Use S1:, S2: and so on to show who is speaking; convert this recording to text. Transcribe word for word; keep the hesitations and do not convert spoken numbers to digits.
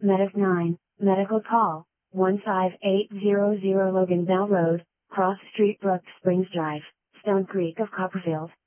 S1: Medic nine, medical call, one five eight zero zero Logan Bell Road, Cross Street Brook Springs Drive, Stone Creek of Copperfield.